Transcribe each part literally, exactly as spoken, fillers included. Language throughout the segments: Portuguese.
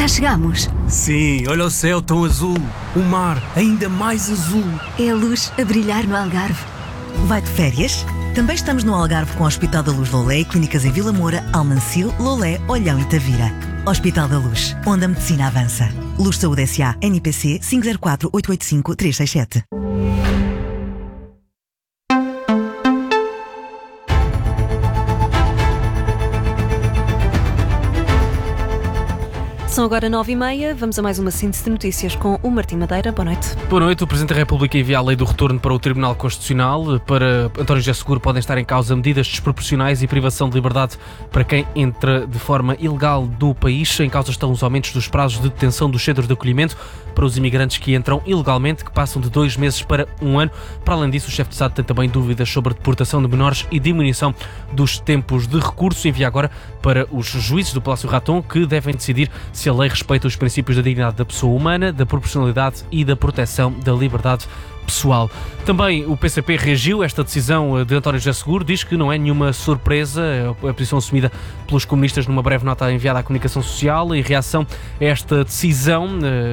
Já chegamos. Sim, olha o céu tão azul. O mar ainda mais azul. É a luz a brilhar no Algarve. Vai de férias? Também estamos no Algarve com o Hospital da Luz Lolé e clínicas em Vila Moura, Almancil, Lolé, Olhão e Tavira. Hospital da Luz, onde a medicina avança. Luz Saúde S A, N P C cinco zero quatro oito oito cinco três seis sete. São agora nove e meia, vamos a mais uma síntese de notícias com o Martim Madeira. Boa noite. Boa noite. O Presidente da República envia a lei do retorno para o Tribunal Constitucional. Para António José Seguro podem estar em causa medidas desproporcionais e privação de liberdade para quem entra de forma ilegal no país. Em causa estão os aumentos dos prazos de detenção dos centros de acolhimento para os imigrantes que entram ilegalmente, que passam de dois meses para um ano. Para além disso, o chefe de Estado tem também dúvidas sobre a deportação de menores e diminuição dos tempos de recurso. Envia agora para os juízes do Palácio Raton, que devem decidir se a lei respeita os princípios da dignidade da pessoa humana, da proporcionalidade e da proteção da liberdade pessoal. Também o P C P reagiu a esta decisão de António José Seguro, diz que não é nenhuma surpresa a posição assumida pelos comunistas numa breve nota enviada à comunicação social. Em reação a esta decisão,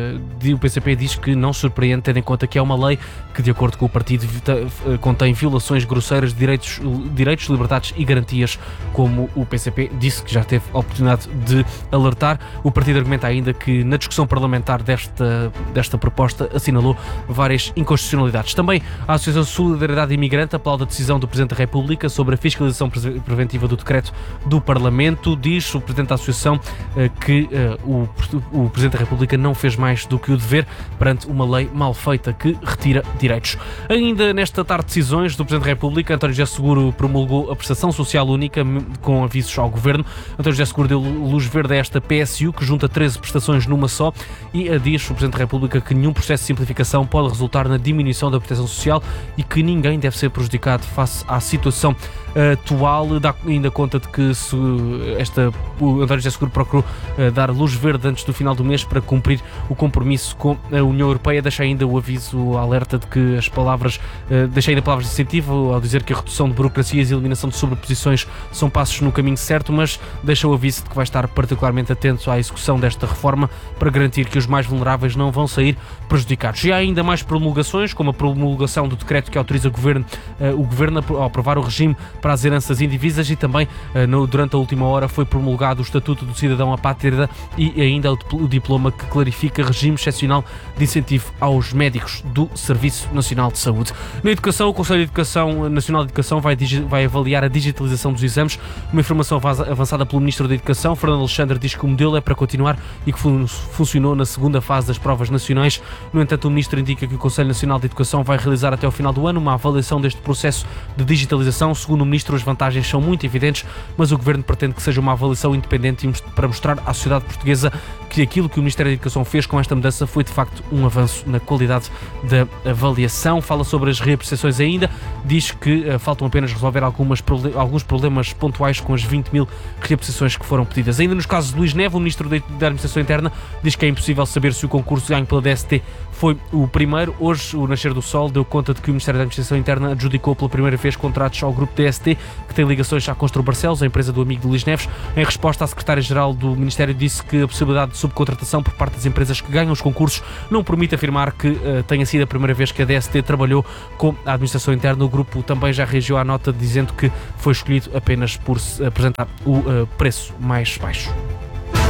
o P C P diz que não surpreende, tendo em conta que é uma lei que, de acordo com o partido, contém violações grosseiras de direitos, direitos, liberdades e garantias, como o P C P disse que já teve a oportunidade de alertar. O partido argumenta ainda que na discussão parlamentar desta, desta proposta assinalou várias inconstitucionalidades. Também a Associação Solidariedade Imigrante aplaude a decisão do Presidente da República sobre a fiscalização preventiva do decreto do Parlamento. Diz o Presidente da Associação que o, o Presidente da República não fez mais do que o dever perante uma lei mal feita que retira direitos. Ainda nesta tarde de decisões do Presidente da República, António José Seguro promulgou a prestação social única com avisos ao Governo. António José Seguro deu luz verde a esta P S U, que junta treze prestações numa só, e diz o Presidente da República que nenhum processo de simplificação pode resultar na diminuição da proteção social e que ninguém deve ser prejudicado face à situação atual. Dá ainda conta de que se esta, o António José Seguro procurou uh, dar luz verde antes do final do mês para cumprir o compromisso com a União Europeia. Deixa ainda o aviso, o alerta de que as palavras, uh, deixa ainda palavras de incentivo ao dizer que a redução de burocracias e a eliminação de sobreposições são passos no caminho certo, mas deixa o aviso de que vai estar particularmente atento à execução desta reforma para garantir que os mais vulneráveis não vão sair prejudicados. E há ainda mais promulgações, como a promulgação do decreto que autoriza o Governo, uh, o governo a aprovar o regime para as heranças indivisas, e também uh, no, durante a última hora foi promulgado o Estatuto do Cidadão Apátrida e ainda o, o diploma que clarifica regime excepcional de incentivo aos médicos do Serviço Nacional de Saúde. Na educação, o Conselho de Educação, Nacional de Educação vai, digi- vai avaliar a digitalização dos exames. Uma informação avançada pelo Ministro da Educação, Fernando Alexandre, diz que o modelo é para continuar e que fun- funcionou na segunda fase das provas nacionais. No entanto, o Ministro indica que o Conselho Nacional de Educação vai realizar até ao final do ano uma avaliação deste processo de digitalização. Segundo o Ministro, as vantagens são muito evidentes, mas o Governo pretende que seja uma avaliação independente para mostrar à sociedade portuguesa que aquilo que o Ministério da Educação fez com esta mudança foi de facto um avanço na qualidade da avaliação. Fala sobre as reapreciações ainda, diz que uh, faltam apenas resolver algumas, alguns problemas pontuais com as vinte mil reapreciações que foram pedidas. Ainda nos casos de Luís Neves, o Ministro da Administração Interna diz que é impossível saber se o concurso ganho pela D S T foi o primeiro. Hoje, o Nascer do Sol deu conta de que o Ministério da Administração Interna adjudicou pela primeira vez contratos ao grupo D S T, que tem ligações à Constru Barcelos, a empresa do amigo de Luís Neves. Em resposta, a Secretária-Geral do Ministério disse que a possibilidade de subcontratação por parte das empresas que ganham os concursos não permite afirmar que uh, tenha sido a primeira vez que a D S T trabalhou com a Administração Interna. O grupo também já reagiu à nota dizendo que foi escolhido apenas por apresentar o uh, preço mais baixo.